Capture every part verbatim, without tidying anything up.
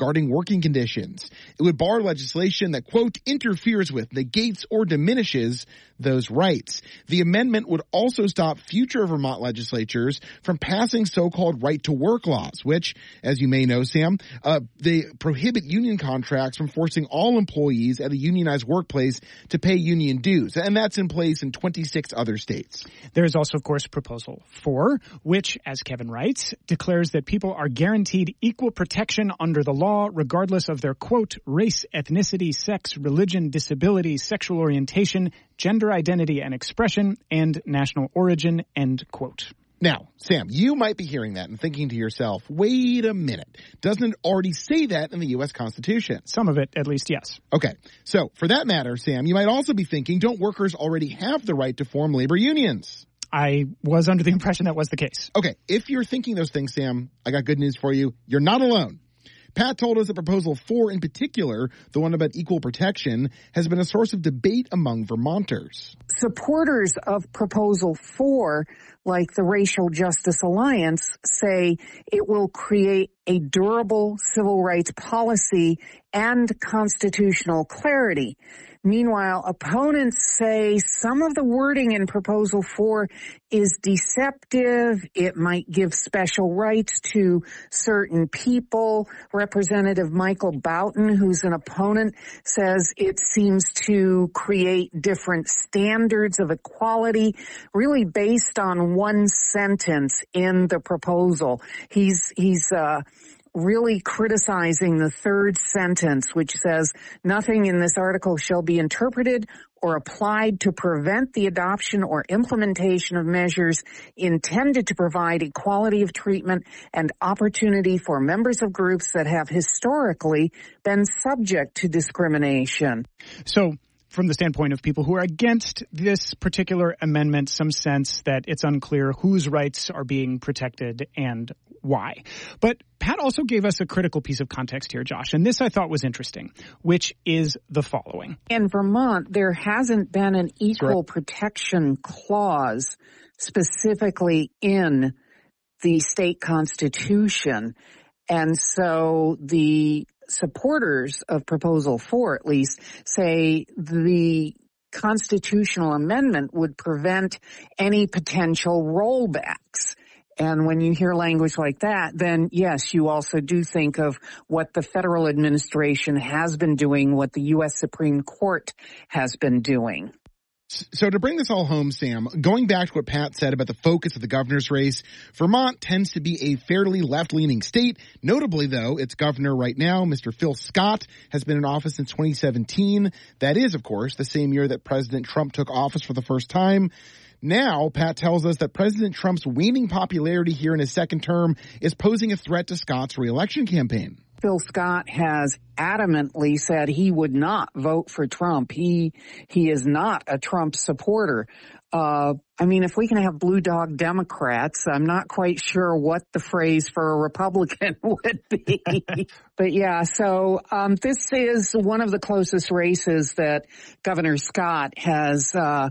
guarding working conditions. It would bar legislation that, quote, interferes with, negates, or diminishes those rights. The amendment would also stop future Vermont legislatures from passing so-called right-to-work laws, which, as you may know, Sam, uh, they prohibit union contracts from forcing all employees at a unionized workplace to pay union dues. And that's in place in twenty-six other states. There is also, of course, Proposal four, which, as Kevin writes, declares that people are guaranteed equal protection under the law, regardless of their, quote, race, ethnicity, sex, religion, disability, sexual orientation, gender identity and expression, and national origin, end quote. Now, Sam, you might be hearing that and thinking to yourself, wait a minute, doesn't it already say that in the U S Constitution? Some of it, at least, yes. Okay, so for that matter, Sam, you might also be thinking, don't workers already have the right to form labor unions? I was under the impression that was the case. Okay, if you're thinking those things, Sam, I got good news for you. You're not alone. Pat told us that Proposal four in particular, the one about equal protection, has been a source of debate among Vermonters. Supporters of Proposal four, like the Racial Justice Alliance, say it will create a durable civil rights policy and constitutional clarity. Meanwhile, opponents say some of the wording in Proposal four is deceptive. It might give special rights to certain people. Representative Michael Boughton, who's an opponent, says it seems to create different standards of equality, really based on one sentence in the proposal. He's, he's, uh, really criticizing the third sentence, which says, nothing in this article shall be interpreted or applied to prevent the adoption or implementation of measures intended to provide equality of treatment and opportunity for members of groups that have historically been subject to discrimination. So, from the standpoint of people who are against this particular amendment, some sense that it's unclear whose rights are being protected and why. But Pat also gave us a critical piece of context here, Josh, and this I thought was interesting, which is the following. In Vermont, there hasn't been an equal protection clause specifically in the state constitution. And so the supporters of Proposal four, at least, say the constitutional amendment would prevent any potential rollbacks. And when you hear language like that, then yes, you also do think of what the federal administration has been doing, what the U S Supreme Court has been doing. So to bring this all home, Sam, going back to what Pat said about the focus of the governor's race, Vermont tends to be a fairly left-leaning state. Notably, though, its governor right now, Mister Phil Scott, has been in office since twenty seventeen. That is, of course, the same year that President Trump took office for the first time. Now, Pat tells us that President Trump's waning popularity here in his second term is posing a threat to Scott's reelection campaign. Phil Scott has adamantly said he would not vote for Trump. He he is not a Trump supporter. Uh, I mean, if we can have blue dog Democrats, I'm not quite sure what the phrase for a Republican would be. But yeah, so um, this is one of the closest races that Governor Scott has uh,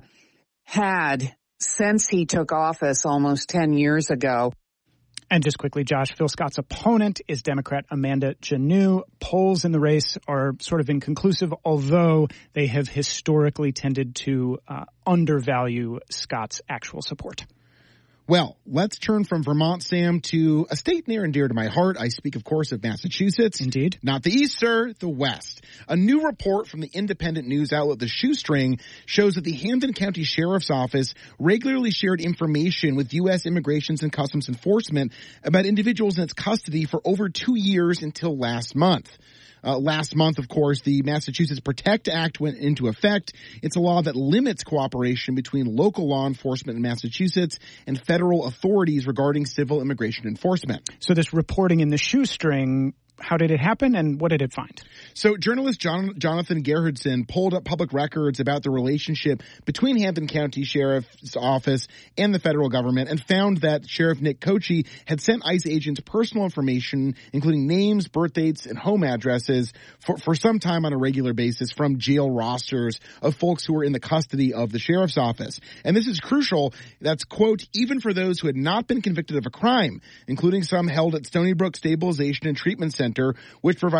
had since he took office almost ten years ago. And just quickly, Josh, Phil Scott's opponent is Democrat Amanda Janneau. Polls in the race are sort of inconclusive, although they have historically tended to uh, undervalue Scott's actual support. Well, let's turn from Vermont, Sam, to a state near and dear to my heart. I speak, of course, of Massachusetts. Indeed. Not the East, sir, the West. A new report from the independent news outlet The Shoestring shows that the Hampden County Sheriff's Office regularly shared information with U S Immigration and Customs Enforcement about individuals in its custody for over two years until last month. Uh, last month, of course, the Massachusetts PROTECT Act went into effect. It's a law that limits cooperation between local law enforcement in Massachusetts and federal authorities regarding civil immigration enforcement. So this reporting in the Shoestring, how did it happen and what did it find? So journalist John, Jonathan Gerhardson pulled up public records about the relationship between Hampden County Sheriff's Office and the federal government and found that Sheriff Nick Kochi had sent ICE agents personal information, including names, birth dates, and home addresses for, for some time on a regular basis from jail rosters of folks who were in the custody of the Sheriff's Office. And this is crucial. That's, quote, even for those who had not been convicted of a crime, including some held at Stony Brook Stabilization and Treatment Center, which provides